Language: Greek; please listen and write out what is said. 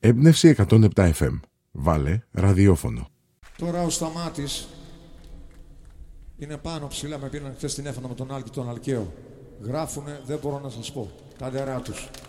Έμπνευση 107 FM. Βάλε ραδιόφωνο. Τώρα ο Σταμάτης είναι πάνω ψηλά. Με πήραν χθες την έφανα με τον Άλκη τον Αλκαίο. Γράφουνε, δεν μπορώ να σας πω. Τα ντερά τους.